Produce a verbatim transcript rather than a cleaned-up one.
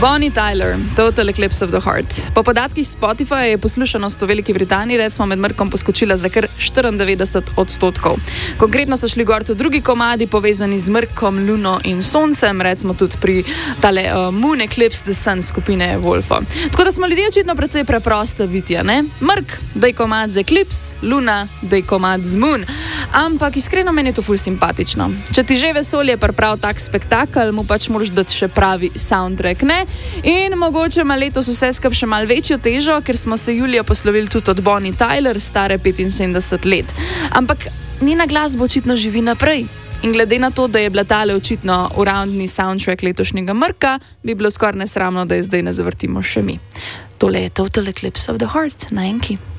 Bonnie Tyler, Total Eclipse of the Heart. Po podatkih Spotify je poslušanost v Veliki Britaniji recimo med mrkom poskočila za kar štiriindevetdeset odstotkov. Konkretno so šli gor tudi drugi komadi povezani z mrkom, luno in soncem, recimo tudi pri tale uh, Moon Eclipse the Sun skupine Wolfo. Tako da smo ljudje očitno precej preprosta bitja, ne? Mrk, daj komad z Eclipse, luna, daj komad z Moon. Ampak iskreno meni je to ful simpatično. Če ti že vesolje priprav tak spektakel, mu pač moraš dati še pravi soundtrack, ne? In mogoče ima letos vse skup še malo večjo težo, ker smo se julija poslovili tudi od Bonnie Tyler, stare petinsedemdeset let. Ampak njena glasba očitno živi naprej. In glede na to, da je bila tale očitno uradni soundtrack letošnjega mrka, bi bilo skoraj nesramno, da je zdaj ne zavrtimo še mi. Tole je Total Eclipse of the Heart na Enki.